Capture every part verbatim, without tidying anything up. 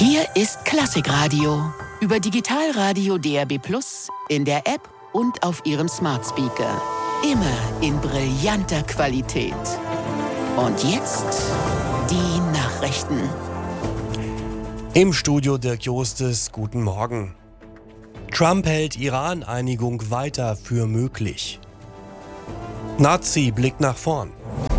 Hier ist Klassikradio. Über Digitalradio D A B plus, in der App und auf Ihrem Smart Speaker. Immer in brillanter Qualität. Und jetzt die Nachrichten. Im Studio Dirk Jostes, guten Morgen. Trump hält Iran-Einigung weiter für möglich. Nazi blickt nach vorn.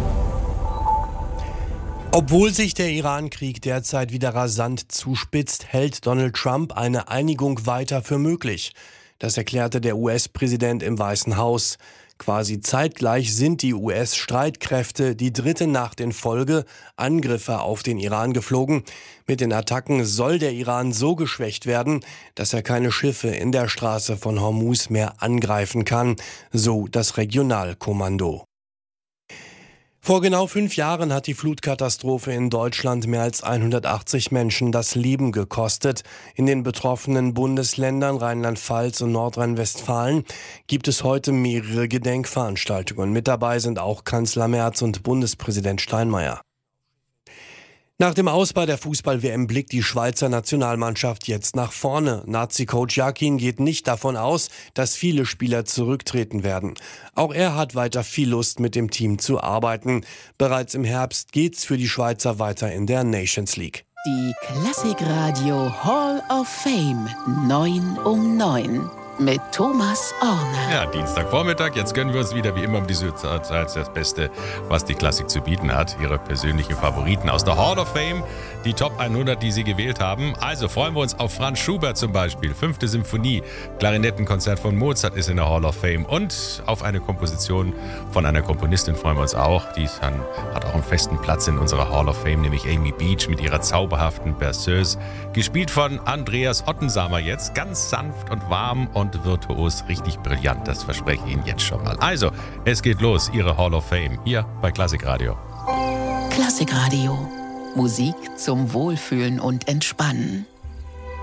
Obwohl sich der Iran-Krieg derzeit wieder rasant zuspitzt, hält Donald Trump eine Einigung weiter für möglich. Das erklärte der U S-Präsident im Weißen Haus. Quasi zeitgleich sind die U S-Streitkräfte die dritte Nacht in Folge Angriffe auf den Iran geflogen. Mit den Attacken soll der Iran so geschwächt werden, dass er keine Schiffe in der Straße von Hormuz mehr angreifen kann, so das Regionalkommando. Vor genau fünf Jahren hat die Flutkatastrophe in Deutschland mehr als hundertachtzig Menschen das Leben gekostet. In den betroffenen Bundesländern Rheinland-Pfalz und Nordrhein-Westfalen gibt es heute mehrere Gedenkveranstaltungen. Mit dabei sind auch Kanzler Merz und Bundespräsident Steinmeier. Nach dem Aus bei der Fußball-W M blickt die Schweizer Nationalmannschaft jetzt nach vorne. Nazi-Coach Jakin geht nicht davon aus, dass viele Spieler zurücktreten werden. Auch er hat weiter viel Lust, mit dem Team zu arbeiten. Bereits im Herbst geht's für die Schweizer weiter in der Nations League. Die Klassikradio Hall of Fame neun um neun mit Thomas Orner. Ja, Dienstagvormittag, jetzt gönnen wir uns wieder wie immer um diese Zeit das Beste, was die Klassik zu bieten hat. Ihre persönlichen Favoriten aus der Hall of Fame, die Top hundert, die Sie gewählt haben. Also freuen wir uns auf Franz Schubert zum Beispiel, Fünfte Symphonie, Klarinettenkonzert von Mozart ist in der Hall of Fame und auf eine Komposition von einer Komponistin freuen wir uns auch. Die hat auch einen festen Platz in unserer Hall of Fame, nämlich Amy Beach mit ihrer zauberhaften Berceuse, gespielt von Andreas Ottensamer jetzt, ganz sanft und warm und virtuos, richtig brillant, das verspreche ich Ihnen jetzt schon mal. Also, es geht los, Ihre Hall of Fame, hier bei Klassikradio. Klassikradio, Musik zum Wohlfühlen und Entspannen.